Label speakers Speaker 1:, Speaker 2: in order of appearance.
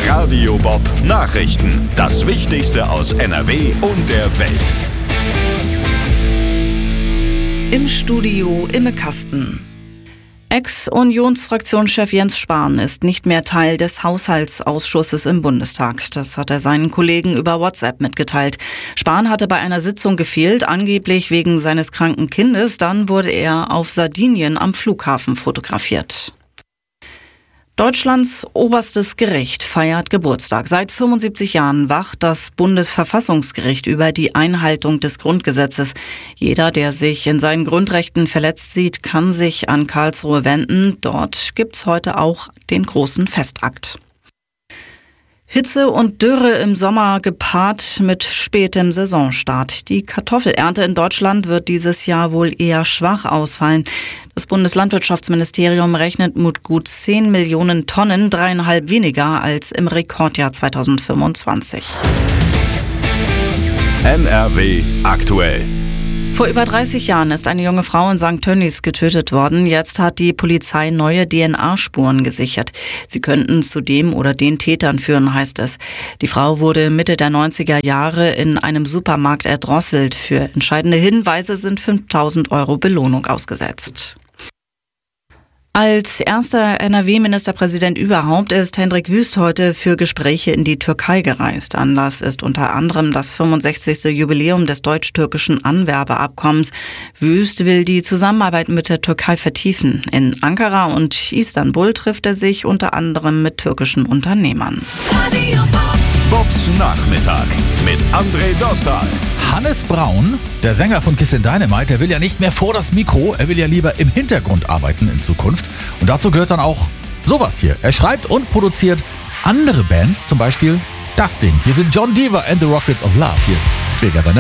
Speaker 1: Radio Bob Nachrichten. Das Wichtigste aus NRW und der Welt.
Speaker 2: Im Studio Imme Kasten. Ex-Unionsfraktionschef Jens Spahn ist nicht mehr Teil des Haushaltsausschusses im Bundestag. Das hat er seinen Kollegen über WhatsApp mitgeteilt. Spahn hatte bei einer Sitzung gefehlt, angeblich wegen seines kranken Kindes. Dann wurde er auf Sardinien am Flughafen fotografiert. Deutschlands oberstes Gericht feiert Geburtstag. Seit 75 Jahren wacht das Bundesverfassungsgericht über die Einhaltung des Grundgesetzes. Jeder, der sich in seinen Grundrechten verletzt sieht, kann sich an Karlsruhe wenden. Dort gibt's heute auch den großen Festakt. Hitze und Dürre im Sommer gepaart mit spätem Saisonstart. Die Kartoffelernte in Deutschland wird dieses Jahr wohl eher schwach ausfallen. Das Bundeslandwirtschaftsministerium rechnet mit gut 10 Millionen Tonnen, 3,5 weniger als im Rekordjahr 2025.
Speaker 1: NRW aktuell.
Speaker 2: Vor über 30 Jahren ist eine junge Frau in St. Tönnies getötet worden. Jetzt hat die Polizei neue DNA-Spuren gesichert. Sie könnten zu dem oder den Tätern führen, heißt es. Die Frau wurde Mitte der 90er Jahre in einem Supermarkt erdrosselt. Für entscheidende Hinweise sind 5.000 € Belohnung ausgesetzt. Als erster NRW-Ministerpräsident überhaupt ist Hendrik Wüst heute für Gespräche in die Türkei gereist. Anlass ist unter anderem das 65. Jubiläum des deutsch-türkischen Anwerbeabkommens. Wüst will die Zusammenarbeit mit der Türkei vertiefen. In Ankara und Istanbul trifft er sich unter anderem mit türkischen Unternehmern.
Speaker 1: Bobs Nachmittag mit André Dostal.
Speaker 3: Hannes Braun, der Sänger von Kissin' Dynamite, der will ja nicht mehr vor das Mikro, er will ja lieber im Hintergrund arbeiten in Zukunft. Und dazu gehört dann auch sowas hier. Er schreibt und produziert andere Bands, zum Beispiel das Ding. Hier sind John Deaver and the Rockets of Love. Hier ist Bigger Than a